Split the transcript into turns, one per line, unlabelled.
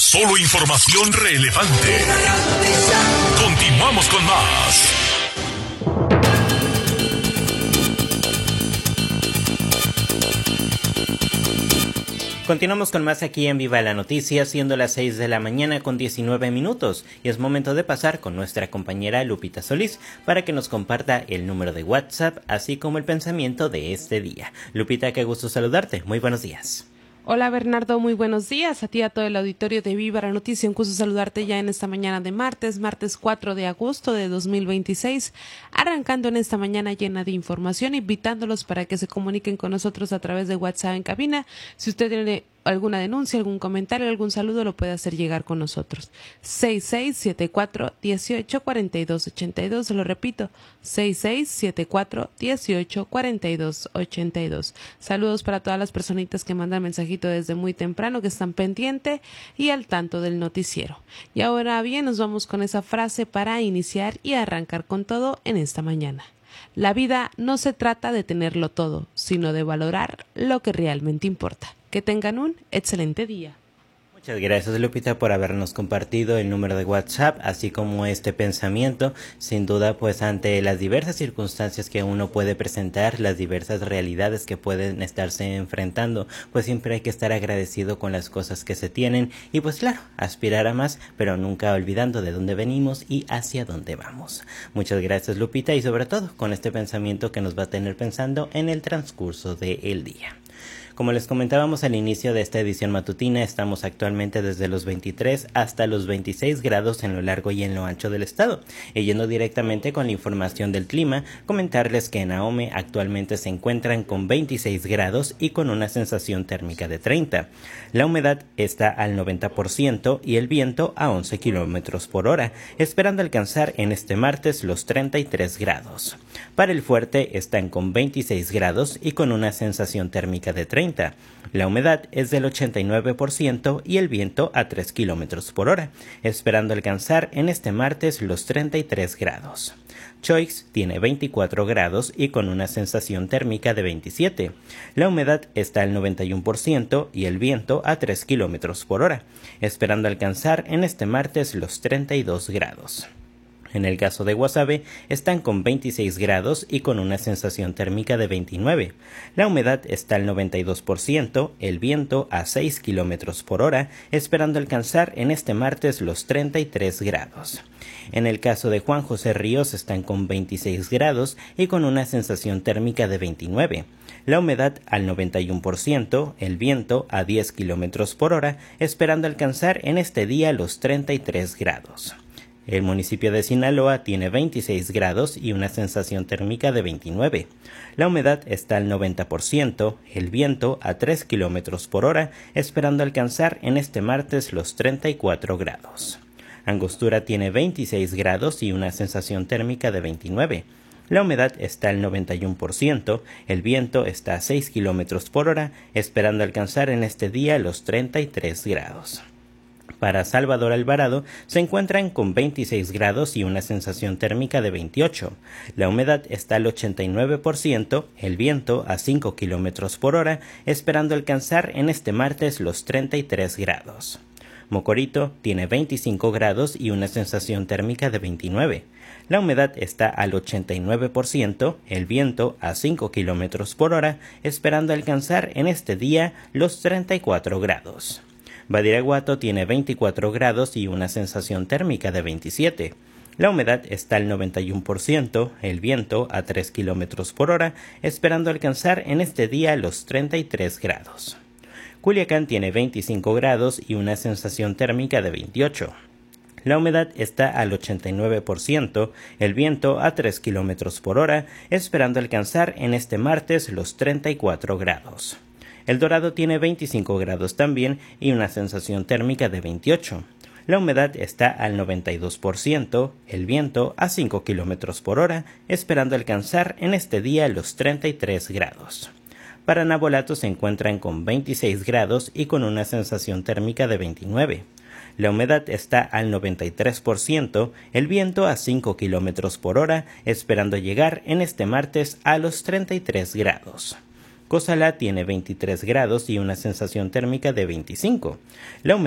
Solo información relevante. Continuamos con más.
Continuamos con más aquí en Viva la Noticia, siendo las 6 de la mañana con 19 minutos, y es momento de pasar con nuestra compañera Lupita Solís para que nos comparta el número de WhatsApp, así como el pensamiento de este día. Lupita, qué gusto saludarte. Muy buenos días.
Hola Bernardo, muy buenos días a ti y a todo el auditorio de Viva la Noticia. Un gusto saludarte ya en esta mañana de martes 4 de agosto de 2026, arrancando en esta mañana llena de información, invitándolos para que se comuniquen con nosotros a través de WhatsApp en cabina. Si usted tiene alguna denuncia, algún comentario, algún saludo, lo puede hacer llegar con nosotros. 6674-184282, se lo repito, 6674-184282. Saludos para todas las personitas que mandan mensajito desde muy temprano, que están pendientes y al tanto del noticiero. Y ahora bien, nos vamos con esa frase para iniciar y arrancar con todo en esta mañana. La vida no se trata de tenerlo todo, sino de valorar lo que realmente importa. Que tengan un excelente día.
Muchas gracias, Lupita, por habernos compartido el número de WhatsApp, así como este pensamiento. Sin duda, pues ante las diversas circunstancias que uno puede presentar, las diversas realidades que pueden estarse enfrentando, pues siempre hay que estar agradecido con las cosas que se tienen y pues claro, aspirar a más, pero nunca olvidando de dónde venimos y hacia dónde vamos. Muchas gracias, Lupita, y sobre todo con este pensamiento que nos va a tener pensando en el transcurso del día. Como les comentábamos al inicio de esta edición matutina, estamos actualmente desde los 23 hasta los 26 grados en lo largo y en lo ancho del estado. Y yendo directamente con la información del clima, comentarles que en Ahome actualmente se encuentran con 26 grados y con una sensación térmica de 30. La humedad está al 90% y el viento a 11 kilómetros por hora, esperando alcanzar en este martes los 33 grados. Para el Fuerte están con 26 grados y con una sensación térmica de 30. La humedad es del 89% y el viento a 3 kilómetros por hora, esperando alcanzar en este martes los 33 grados. Choix tiene 24 grados y con una sensación térmica de 27. La humedad está al 91% y el viento a 3 kilómetros por hora, esperando alcanzar en este martes los 32 grados. En el caso de Guasave, están con 26 grados y con una sensación térmica de 29. La humedad está al 92%, el viento a 6 kilómetros por hora, esperando alcanzar en este martes los 33 grados. En el caso de Juan José Ríos, están con 26 grados y con una sensación térmica de 29. La humedad al 91%, el viento a 10 kilómetros por hora, esperando alcanzar en este día los 33 grados. El municipio de Sinaloa tiene 26 grados y una sensación térmica de 29. La humedad está al 90%, el viento a 3 kilómetros por hora, esperando alcanzar en este martes los 34 grados. Angostura tiene 26 grados y una sensación térmica de 29. La humedad está al 91%, el viento está a 6 kilómetros por hora, esperando alcanzar en este día los 33 grados. Para Salvador Alvarado se encuentran con 26 grados y una sensación térmica de 28. La humedad está al 89%, el viento a 5 kilómetros por hora, esperando alcanzar en este martes los 33 grados. Mocorito tiene 25 grados y una sensación térmica de 29. La humedad está al 89%, el viento a 5 kilómetros por hora, esperando alcanzar en este día los 34 grados. Badiraguato tiene 24 grados y una sensación térmica de 27. La humedad está al 91%, el viento a 3 kilómetros por hora, esperando alcanzar en este día los 33 grados. Culiacán tiene 25 grados y una sensación térmica de 28. La humedad está al 89%, el viento a 3 kilómetros por hora, esperando alcanzar en este martes los 34 grados. El Dorado tiene 25 grados también y una sensación térmica de 28. La humedad está al 92%, el viento a 5 kilómetros por hora, esperando alcanzar en este día los 33 grados. Para Navolato se encuentran con 26 grados y con una sensación térmica de 29. La humedad está al 93%, el viento a 5 kilómetros por hora, esperando llegar en este martes a los 33 grados. Cozalá tiene 23 grados y una sensación térmica de 25. La